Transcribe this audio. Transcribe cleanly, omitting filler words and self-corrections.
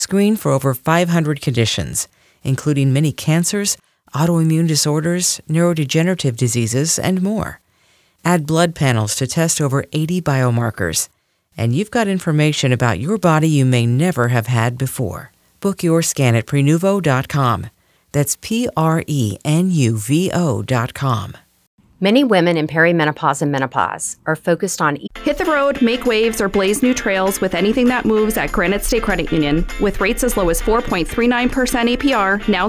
Screen for over 500 conditions, including many cancers, autoimmune disorders, neurodegenerative diseases, and more. Add blood panels to test over 80 biomarkers, and you've got information about your body you may never have had before. Book your scan at Prenuvo.com. That's Prenuvo.com. Many women in perimenopause and menopause are focused on hit the road, make waves, or blaze new trails with anything that moves at Granite State Credit Union. With rates as low as 4.39% APR, now